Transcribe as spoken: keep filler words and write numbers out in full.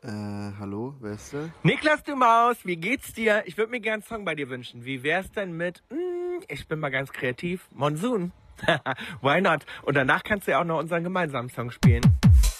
Äh, hallo, wer ist da? Niklas, du Maus, wie geht's dir? Ich würde mir gern einen Song bei dir wünschen. Wie wär's denn mit, mm, ich bin mal ganz kreativ, Monsoon? Why not? Und danach kannst du ja auch noch unseren gemeinsamen Song spielen.